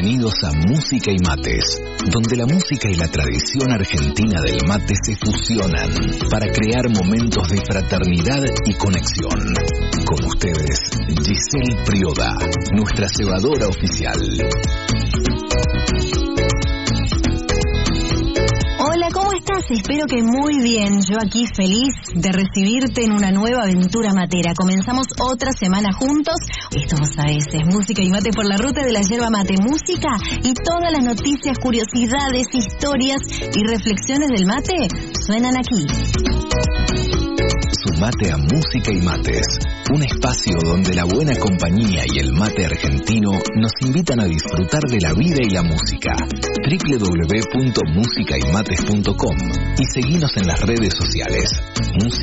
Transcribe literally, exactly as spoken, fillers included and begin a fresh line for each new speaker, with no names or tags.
Bienvenidos a Música y Mates, donde la música y la tradición argentina del mate se fusionan para crear momentos de fraternidad y conexión. Con ustedes, Giselle Prioda, nuestra cebadora oficial.
Hola, ¿cómo estás? Espero que muy bien. Yo aquí feliz de recibirte en una nueva aventura matera. Comenzamos otra semana juntos. Esto, vos sabés, es Música y Mate por la ruta de la yerba mate. Música y todas las noticias, curiosidades, historias y reflexiones del mate suenan aquí.
Sumate a Música y Mates, un espacio donde la buena compañía y el mate argentino nos invitan a disfrutar de la vida y la música. doble u doble u doble u punto música y mates punto com y seguinos en las redes sociales. Música